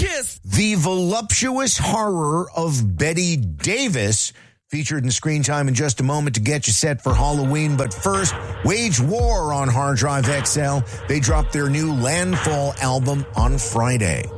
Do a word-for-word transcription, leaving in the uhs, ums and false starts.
kiss. The voluptuous horror of Betty Davis, featured in Screen Time in just a moment to get you set for Halloween. But first, wage war on Hard Drive X L. They dropped their new Landfall album on Friday.